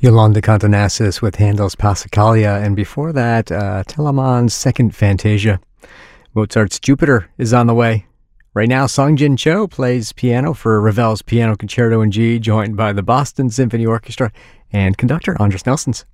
Yolanda Contonassis with Handel's Passacaglia, and before that, Telemann's Second Fantasia. Mozart's Jupiter is on the way. Right now, Songjin Cho plays piano for Ravel's Piano Concerto in G, joined by the Boston Symphony Orchestra and conductor Andris Nelsons.